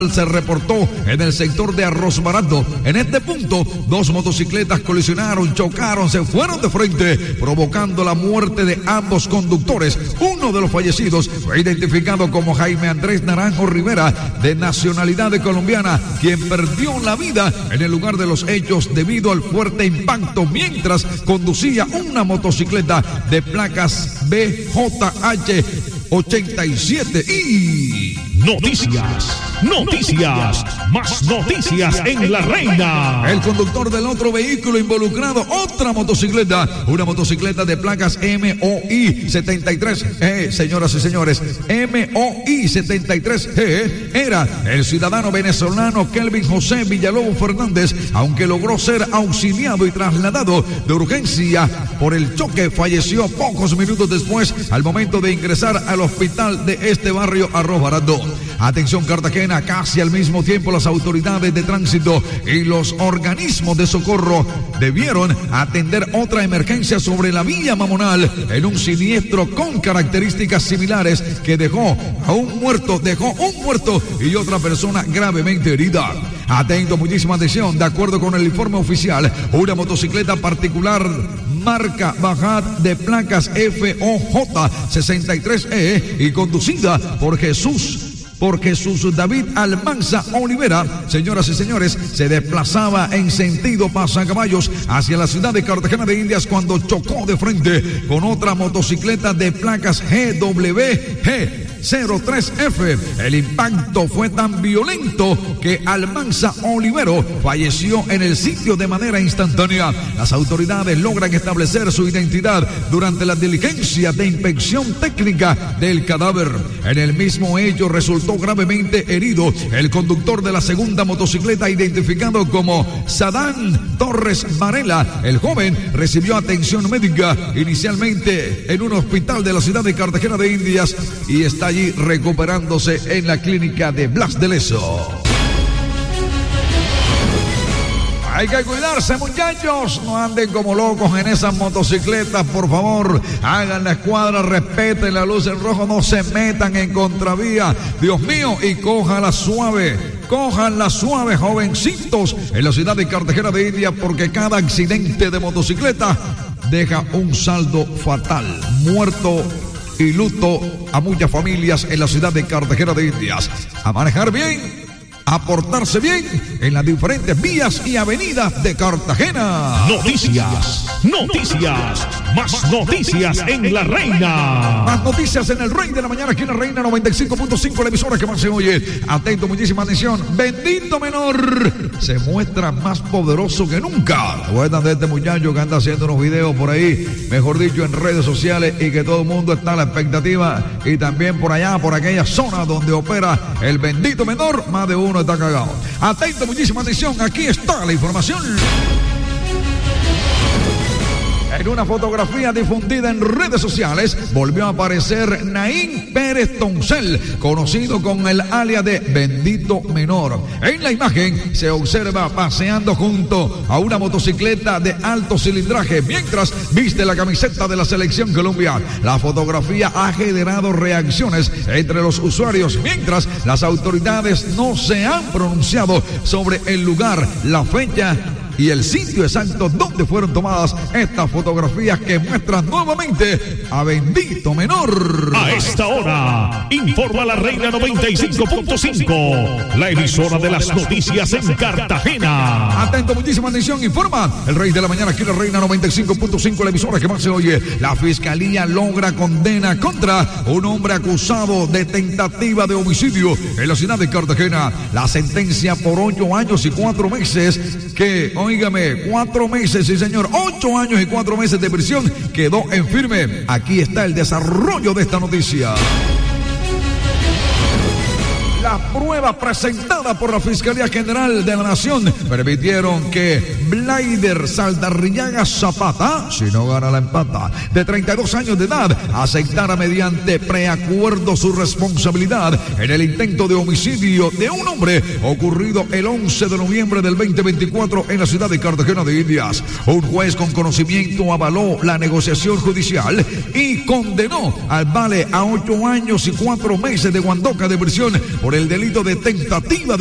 se reportó en el sector de Arroz Barato. En este punto, dos motocicletas colisionaron, chocaron, se fueron de frente, provocando la muerte de ambos conductores. Uno de los fallecidos fue identificado como Jaime Andrés Naranjo Rivera, de nacionalidad colombiana, quien perdió la vida en el lugar de los hechos debido al fuerte impacto mientras conducía una motocicleta de placas BJH 87 y... Noticias, más noticias en La Reina. El conductor del otro vehículo involucrado, otra motocicleta, una motocicleta de placas MOI 73G, señoras y señores, MOI 73G, era el ciudadano venezolano Kelvin José Villalobos Fernández, aunque logró ser auxiliado y trasladado de urgencia por el choque, falleció pocos minutos después al momento de ingresar al hospital de este barrio Arroz Barato. Atención Cartagena, casi al mismo tiempo las autoridades de tránsito y los organismos de socorro debieron atender otra emergencia sobre la vía Mamonal en un siniestro con características similares que dejó un muerto y otra persona gravemente herida. Atento, muchísima atención, de acuerdo con el informe oficial, una motocicleta particular marca Bajat de placas FOJ 63E y conducida por Jesús David Almanza Olivera, señoras y señores, se desplazaba en sentido pasacaballos hacia la ciudad de Cartagena de Indias cuando chocó de frente con otra motocicleta de placas GWG 03F. El impacto fue tan violento que Almanza Olivero falleció en el sitio de manera instantánea. Las autoridades logran establecer su identidad durante la diligencia de inspección técnica del cadáver. En el mismo hecho resultó gravemente herido el conductor de la segunda motocicleta, identificado como Sadán Torres Varela. El joven recibió atención médica inicialmente en un hospital de la ciudad de Cartagena de Indias y está allí recuperándose en la clínica de Blas de Lezo. Hay que cuidarse, muchachos, no anden como locos en esas motocicletas, por favor, hagan la escuadra, respeten la luz en rojo, no se metan en contravía, Dios mío, y cójanla suave, jovencitos, en la ciudad de Cartagena de Indias, porque cada accidente de motocicleta deja un saldo fatal, muerto y luto a muchas familias en la ciudad de Cartagena de Indias. A manejar bien, a portarse bien en las diferentes vías y avenidas de Cartagena. Noticias, más noticias en La Reina. Más noticias en el Rey de la Mañana, aquí en la Reina 95.5, la emisora que más se oye. Atento, muchísima atención. Bendito Menor se muestra más poderoso que nunca. ¿Se acuerdan de este muchacho que anda haciendo unos videos por ahí, mejor dicho, en redes sociales, y que todo el mundo está a la expectativa? Y también por allá, por aquella zona donde opera el Bendito Menor, más de uno está cagado. Atento, muchísima atención, aquí está la información. En una fotografía difundida en redes sociales, volvió a aparecer Naín Pérez Toncel, conocido con el alias de Bendito Menor. En la imagen se observa paseando junto a una motocicleta de alto cilindraje, mientras viste la camiseta de la Selección Colombia. La fotografía ha generado reacciones entre los usuarios, mientras las autoridades no se han pronunciado sobre el lugar, la fecha y el sitio exacto donde fueron tomadas estas fotografías que muestran nuevamente a Bendito Menor. A esta hora, informa La Reina 95.5, la emisora de las noticias en Cartagena. Atento, muchísima atención, informa el Rey de la Mañana, aquí en La Reina 95.5, la emisora que más se oye. La Fiscalía logra condena contra un hombre acusado de tentativa de homicidio en la ciudad de Cartagena. La sentencia por 8 años y 4 meses que... Óigame, 4 meses, sí señor, 8 años y 4 meses de prisión quedó en firme. Aquí está el desarrollo de esta noticia. Las pruebas presentadas por la Fiscalía General de la Nación permitieron que Blaider Saldarriaga Zapata, si no gana la empata, de 32 años de edad, aceptara mediante preacuerdo su responsabilidad en el intento de homicidio de un hombre ocurrido el 11 de noviembre del 2024 en la ciudad de Cartagena de Indias. Un juez con conocimiento avaló la negociación judicial y condenó al Vale a 8 años y 4 meses de guandoca de prisión por el el delito de tentativa